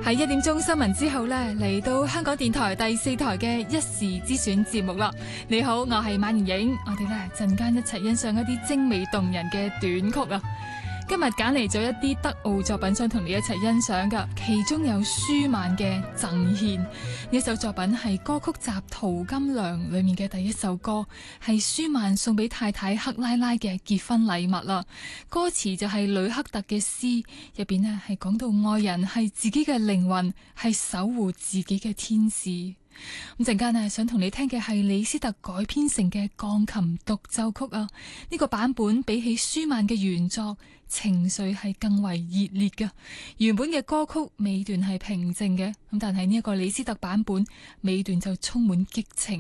喺1點鐘新聞之後呢，嚟到香港電台第4台嘅一時之選節目啦。你好，我係馬妍影，我哋呢陣間一齊欣賞一啲精美動人嘅短曲啊。今日揀嚟咗一啲德奧作品，想同你一齊欣賞噶。其中有舒曼嘅《贈獻》，呢首作品係歌曲集《淘金娘》裏面嘅第一首歌，係舒曼送俾太太克拉拉嘅結婚禮物啦。歌詞就係呂克特嘅詩，入邊呢係講到愛人係自己嘅靈魂，係守護自己嘅天使。咁陣間啊，想同你聽嘅係李斯特改編成嘅鋼琴獨奏曲啊。呢個版本比起舒曼嘅原作，情緒係更為熱烈嘅。原本嘅歌曲尾段係平靜嘅，咁但係呢一個李斯特版本尾段就充滿激情。